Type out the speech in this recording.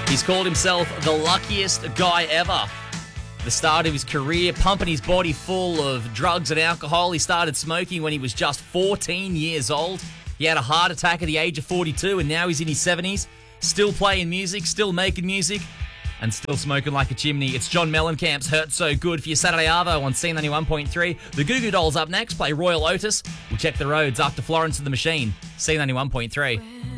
He's called himself the luckiest guy ever. The start of his career, pumping his body full of drugs and alcohol. He started smoking when he was just 14 years old. He had a heart attack at the age of 42, and now he's in his 70s, still playing music, still making music, and still smoking like a chimney. It's John Mellencamp's Hurt So Good for your Saturday Arvo on C91.3. The Goo Goo Dolls up next, play Royal Otis. We'll check the roads after Florence and the Machine, C91.3.